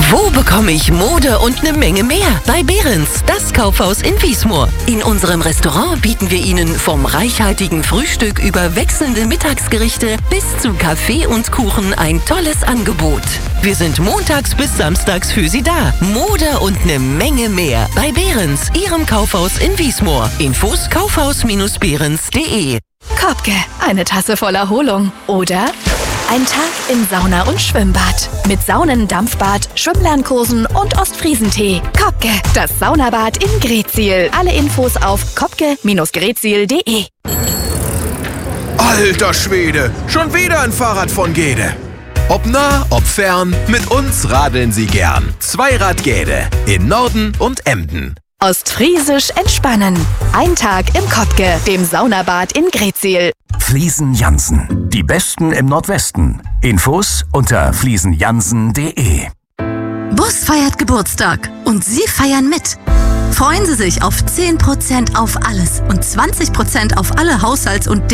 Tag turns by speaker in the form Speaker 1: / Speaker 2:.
Speaker 1: Wo bekomme ich Mode und eine Menge mehr? Bei Behrens, das Kaufhaus in Wiesmoor. In unserem Restaurant bieten wir Ihnen vom reichhaltigen Frühstück über wechselnde Mittagsgerichte bis zu Kaffee und Kuchen ein tolles Angebot. Wir sind montags bis samstags für Sie da. Mode und eine Menge mehr. Bei Behrens, Ihrem Kaufhaus in Wiesmoor. Infos kaufhaus-behrens.de.
Speaker 2: Kopke, eine Tasse voll Erholung. Oder ein Tag im Sauna- und Schwimmbad. Mit Saunen, Dampfbad, Schwimmlernkursen und Ostfriesentee. Kopke, das Saunabad in Greetsiel. Alle Infos auf kopke-greetsiel.de.
Speaker 3: Alter Schwede, schon wieder ein Fahrrad von Gede. Ob nah, ob fern, mit uns radeln Sie gern. Zweirad Gede in Norden und Emden.
Speaker 2: Ostfriesisch entspannen. Ein Tag im Kopke, dem Saunabad in Greetsiel.
Speaker 4: Fliesen Jansen, die Besten im Nordwesten. Infos unter fliesenjansen.de.
Speaker 5: Bus feiert Geburtstag und Sie feiern mit. Freuen Sie sich auf 10% auf alles und 20% auf alle Haushalts- und